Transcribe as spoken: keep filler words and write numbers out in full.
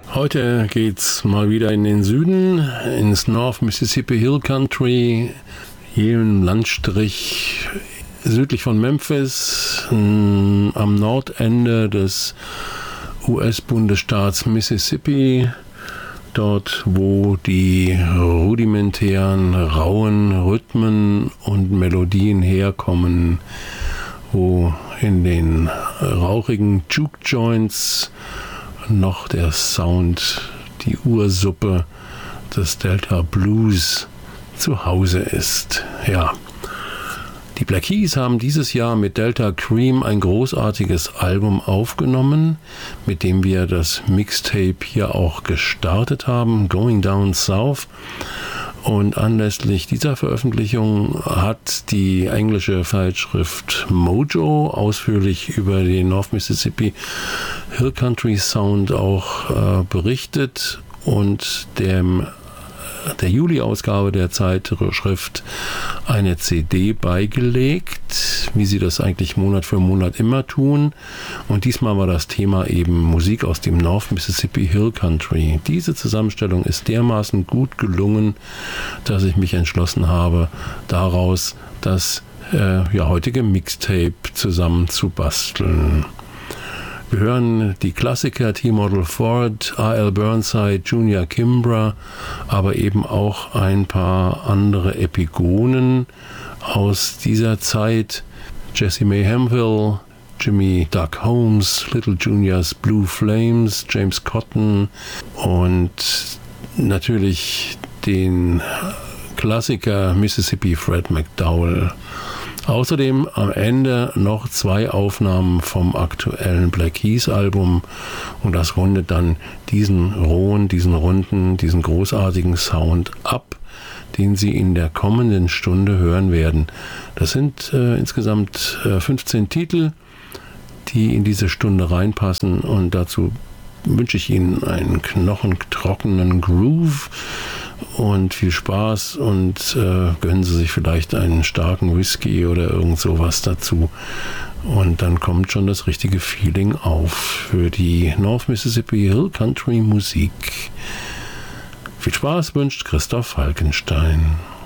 Heute geht's mal wieder in den Süden, ins North Mississippi Hill Country, jenem Landstrich südlich von Memphis, am Nordende des U S-Bundesstaats Mississippi, dort wo die rudimentären, rauen Rhythmen und Melodien herkommen, wo in den rauchigen Juke-Joints noch der Sound, die Ursuppe des Delta Blues zu Hause ist. Ja, die Black Keys haben dieses Jahr mit Delta Cream ein großartiges Album aufgenommen, mit dem wir das Mixtape hier auch gestartet haben, Going Down South. Und anlässlich dieser Veröffentlichung hat die englische Zeitschrift Mojo ausführlich über den North Mississippi Hill Country Sound auch äh, berichtet und dem, der Juli-Ausgabe der Zeitschrift eine C D beigelegt, wie sie das eigentlich Monat für Monat immer tun. Und diesmal war das Thema eben Musik aus dem North Mississippi Hill Country. Diese Zusammenstellung ist dermaßen gut gelungen, dass ich mich entschlossen habe, daraus das äh, ja, heutige Mixtape zusammenzubasteln. Wir hören die Klassiker T-Model Ford, R L Burnside, Junior Kimbrough, aber eben auch ein paar andere Epigonen aus dieser Zeit. Jesse May Hemphill, Jimmy Duck Holmes, Little Junior's Blue Flames, James Cotton und natürlich den Klassiker Mississippi Fred McDowell. Außerdem am Ende noch zwei Aufnahmen vom aktuellen Black Keys Album und das rundet dann diesen rohen, diesen runden, diesen großartigen Sound ab, den Sie in der kommenden Stunde hören werden. Das sind äh, insgesamt äh, fünfzehn Titel, die in diese Stunde reinpassen und dazu wünsche ich Ihnen einen knochentrockenen Groove und viel Spaß und äh, gönnen Sie sich vielleicht einen starken Whisky oder irgend sowas dazu und dann kommt schon das richtige Feeling auf für die North Mississippi Hill Country Musik. Viel Spaß wünscht Christoph Falkenstein.